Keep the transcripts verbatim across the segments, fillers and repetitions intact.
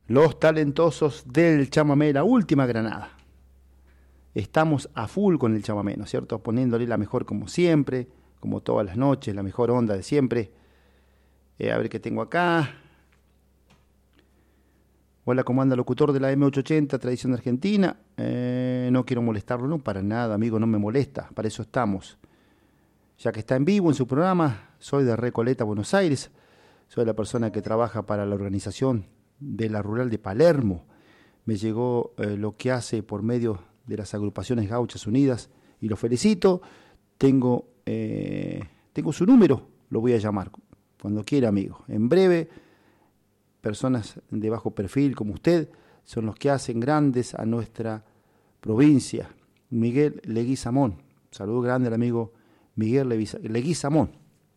Los talentosos del chamamé, la última granada. Estamos a full con el chamamé, ¿no es cierto? Poniéndole la mejor como siempre, como todas las noches, la mejor onda de siempre. Eh, a ver qué tengo acá. Hola, ¿cómo anda, locutor de la eme ochocientos ochenta, Tradición Argentina? Eh, no quiero molestarlo, no, para nada, amigo, no me molesta, para eso estamos. Ya que está en vivo en su programa, soy de Recoleta, Buenos Aires, soy la persona que trabaja para la organización de la Rural de Palermo. Me llegó eh, lo que hace por medio de las agrupaciones Gauchas Unidas y lo felicito. Tengo, eh, tengo su número, lo voy a llamar cuando quiera, amigo. En breve, personas de bajo perfil como usted son los que hacen grandes a nuestra provincia. Miguel Leguizamón, saludo grande al amigo Miguel Leguizamón,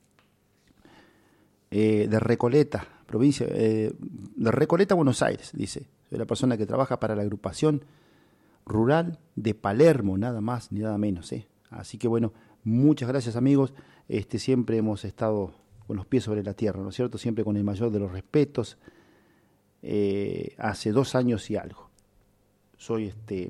eh, de Recoleta, provincia eh, de Recoleta, Buenos Aires, dice. Soy la persona que trabaja para la agrupación rural de Palermo, nada más ni nada menos, ¿eh? Así que bueno, muchas gracias, amigos. Este, siempre hemos estado con los pies sobre la tierra, ¿no es cierto? Siempre con el mayor de los respetos. Eh, hace dos años y algo. Soy este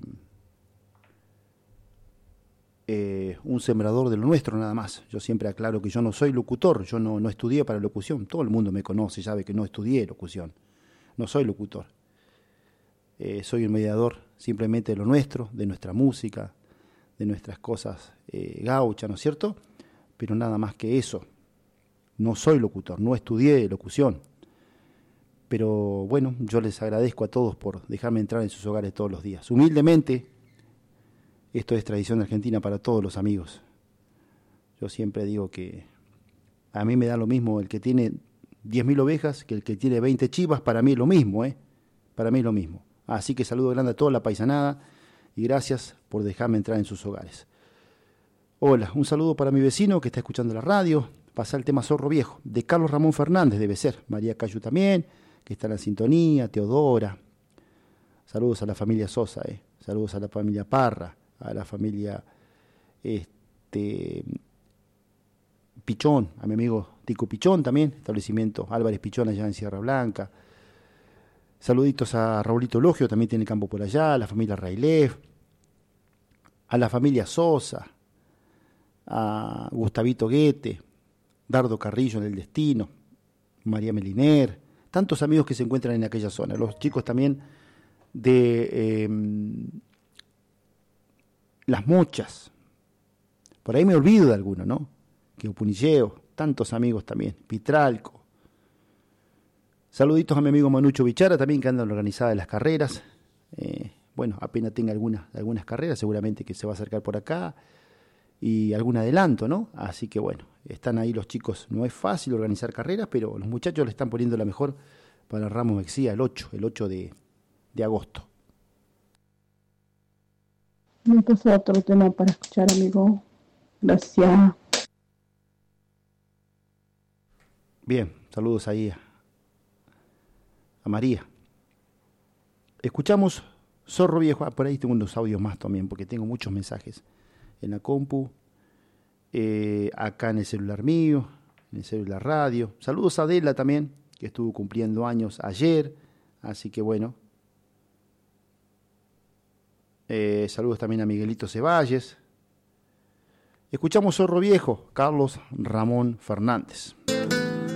eh, un sembrador de lo nuestro, nada más. Yo siempre aclaro que yo no soy locutor, yo no, no estudié para locución. Todo el mundo me conoce, sabe que no estudié locución. No soy locutor. Eh, soy un mediador simplemente de lo nuestro, de nuestra música, de nuestras cosas eh, gauchas, ¿no es cierto? Pero nada más que eso. No soy locutor, no estudié locución. Pero bueno, yo les agradezco a todos por dejarme entrar en sus hogares todos los días. Humildemente, esto es Tradición Argentina para todos los amigos. Yo siempre digo que a mí me da lo mismo el que tiene diez mil ovejas que el que tiene veinte chivas. Para mí es lo mismo, ¿eh? Para mí es lo mismo. Así que saludo grande a toda la paisanada y gracias por dejarme entrar en sus hogares. Hola, un saludo para mi vecino que está escuchando la radio. Pasa el tema Zorro Viejo, de Carlos Ramón Fernández, debe ser. María Cayu también, que está en la sintonía, Teodora. Saludos a la familia Sosa, eh. Saludos a la familia Parra, a la familia este, Pichón, a mi amigo Tico Pichón también, establecimiento Álvarez Pichón allá en Sierra Blanca. Saluditos a Raulito Logio, también tiene campo por allá, a la familia Railev, a la familia Sosa, a Gustavito Guete, Dardo Carrillo en El Destino, María Meliner, tantos amigos que se encuentran en aquella zona. Los chicos también de eh, Las Mochas, por ahí me olvido de alguno, ¿no? Que Punilleo, tantos amigos también, Pitralco. Saluditos a mi amigo Manucho Bichara también, que anda organizada las carreras. Eh, bueno, apenas tenga algunas, algunas carreras, seguramente que se va a acercar por acá. Y algún adelanto, ¿no? Así que bueno, están ahí los chicos. No es fácil organizar carreras, pero los muchachos le están poniendo la mejor para Ramos Mexía el ocho, el ocho de, de agosto. Me pasó otro tema para escuchar, amigo. Gracias. Bien, saludos ahí a, a María. Escuchamos Zorro Viejo. Ah, por ahí tengo unos audios más también, porque tengo muchos mensajes en la compu, eh, acá en el celular mío, en el celular radio. Saludos a Adela también, que estuvo cumpliendo años ayer, así que bueno. Eh, saludos también a Miguelito Ceballes. Escuchamos Zorro Viejo, Carlos Ramón Fernández.